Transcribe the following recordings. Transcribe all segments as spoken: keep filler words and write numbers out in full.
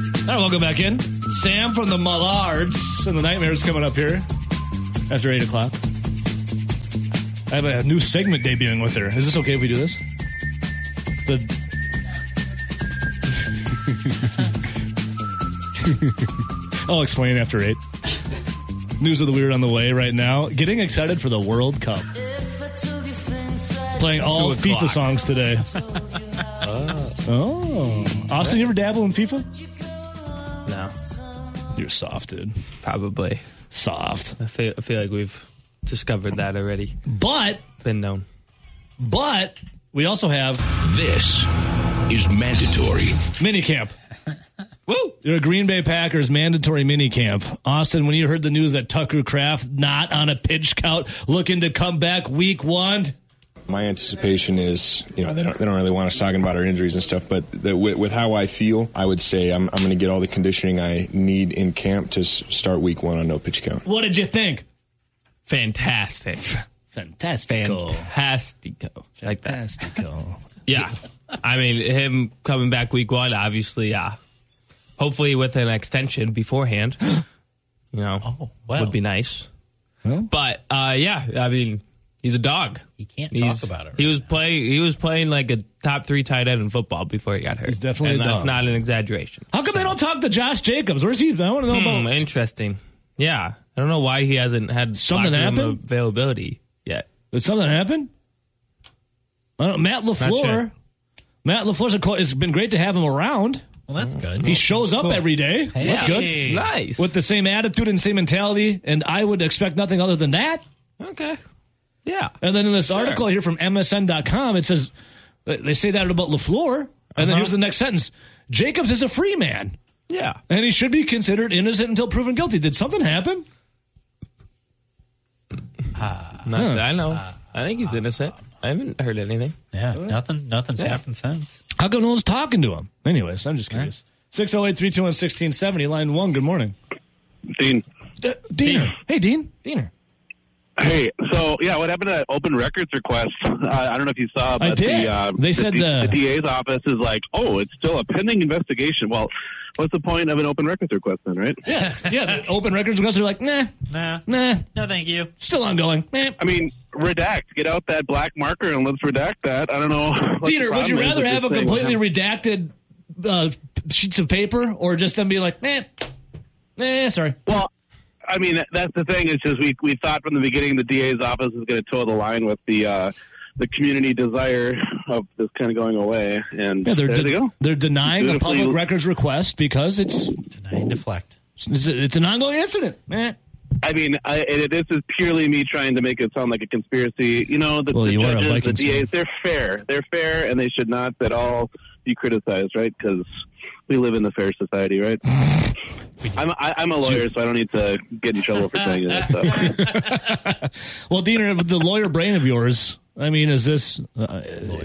All right, welcome back in. Sam from the Mallards and the Nightmares coming up here after eight o'clock. I have a new segment debuting with her. Is this okay if we do this? The... I'll explain after eight. News of the Weird on the way right now. Getting excited for the World Cup. Playing all FIFA songs today. oh. oh. Austin, you ever dabble in FIFA? No. You're soft, dude. Probably. Soft. I feel, I feel like we've discovered that already. But. Been known. But we also have. This is mandatory. Minicamp. Woo! You're a Green Bay Packers mandatory minicamp. Austin, when you heard the news that Tucker Kraft not on a pitch count looking to come back week one. My anticipation is, you know, they don't they don't really want us talking about our injuries and stuff, but the, with, with how I feel, I would say I'm I'm going to get all the conditioning I need in camp to s- start week one on no pitch count. What did you think? Fantastic. Fantastico. Fantastico. Like that. Fantastico. Yeah. I mean, him coming back week one, obviously, yeah. Hopefully with an extension beforehand, you know, oh, well. would be nice. Huh? But, uh, yeah, I mean, he's a dog. He can't he's, talk about it. Right he was now. playing. He was playing like a top three tight end in football before he got hurt. He's definitely and a that's dog. not an exaggeration. How come so. they don't talk to Josh Jacobs? Where's he? I want to know Hmm, about. Interesting. Yeah, I don't know why he hasn't had Something locker room happened? availability yet. Did something happen? I don't know. Matt LaFleur. Sure. Matt LaFleur's a co- it's been great to have him around. Well, that's good. He shows up cool. every day. Hey, That's good. hey. Nice. With the same attitude and same mentality, and I would expect nothing other than that. Okay. Yeah. And then in this Sure. article here from M S N dot com, it says, they say that about LaFleur, and Uh-huh. then here's the next sentence. Jacobs is a free man, Yeah. and he should be considered innocent until proven guilty. Did something happen? Not that I know. I think he's innocent. I haven't heard anything. Yeah, nothing. Nothing's Yeah. happened since. How come no one's talking to him? Anyways, I'm just curious. six oh eight, three two one, one six seven oh, line one, good morning. Dean. D- Diener. Hey, Dean. Diener. Hey, so, yeah, what happened to that open records request? Uh, I don't know if you saw, but I did. The, uh, They the, said D- the- the D A's office is like, oh, it's still a pending investigation. Well, what's the point of an open records request then, right? Yeah, yeah. The open records requests are like, nah, Nah. nah, No, thank you. still ongoing. Nah. I mean, redact. Get out that black marker and let's redact that. I don't know. what the Diener, would problem you is rather with have a this thing. completely redacted uh, sheets of paper, or just them be like, nah, nah, sorry. Well, I mean, that's the thing. It's just we we thought from the beginning the D A's office was going to toe the line with the uh, the community desire of this kind of going away, and Yeah, they're there de- they go. they're denying a Beautifully- public records request because it's Deny and deflect. it's, it's an ongoing incident. Eh. I mean, I, it, this is purely me trying to make it sound like a conspiracy. You know, the, Well, the you are a judges, the Vikings D As, they're fair. They're fair, and they should not at all be criticized, right? Because we live in the fair society, right? I'm, I, I'm a lawyer, so I don't need to get in trouble for saying that stuff. Well, Diener, with the lawyer brain of yours, I mean, is this uh,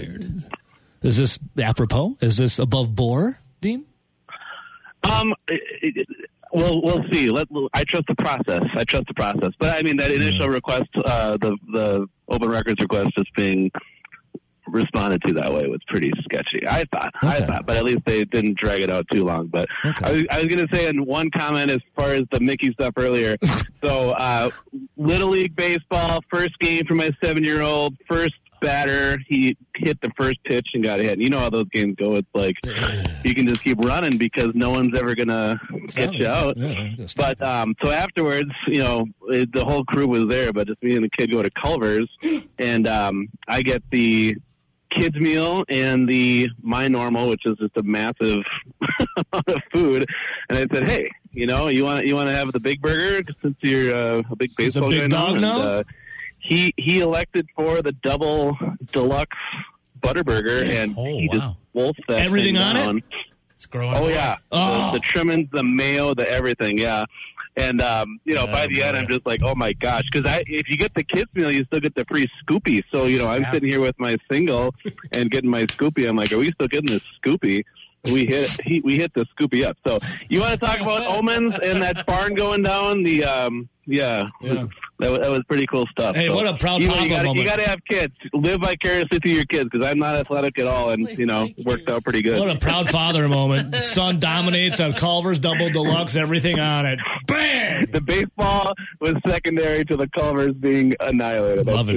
is this apropos? Is this above board, Dean? Um, it, it, well, we'll see. Let I trust the process. I trust the process. But I mean, that initial request, uh, the the open records request, just being responded to that way was pretty sketchy. I thought, Okay. I thought, but at least they didn't drag it out too long. But Okay. I was, I was going to say in one comment as far as the Mickey stuff earlier. so, uh, Little League baseball, first game for my seven-year-old, first batter, he hit the first pitch and got hit. And you know how those games go. It's like you can just keep running because no one's ever going to get you out. Yeah, just- But um, so afterwards, you know, it, the whole crew was there, but just me and the kid go to Culver's, and um, I get the kids meal and the my normal, which is just a massive amount of food. And I said, hey, you know, you want you want to have the big burger since you're uh, a big He's a baseball big guy dog now. now? And, uh, he he elected for the double deluxe Butterburger, and Oh, he wow. just wolfed that Everything thing on it? down. It's growing. Oh boy. yeah, Oh. the, the trimmings, the mayo, the everything, yeah. And um, you know, Oh, by the end, boy. I'm just like, oh my gosh, because I if you get the kids meal, you still get the free Scoopy. So you know, I'm Yeah. sitting here with my single and getting my Scoopy. I'm like, are we still getting this Scoopy? We hit he, we hit the Scoopy up. So you want to talk about omens and that barn going down? The um, yeah, Yeah. That was, that was pretty cool stuff. Hey, so, what a proud you, papa you gotta, moment. You got to have kids. Live vicariously through your kids because I'm not athletic at all, and you know, worked out pretty good. What a proud father moment. Son dominates on Culver's Double Deluxe, everything on it. Bang! The baseball was secondary to the Culvers being annihilated. Love it.